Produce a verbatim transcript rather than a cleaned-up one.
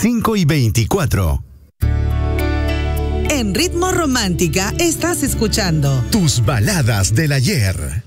cinco y veinticuatro. En Ritmo Romántica estás escuchando Tus baladas del ayer.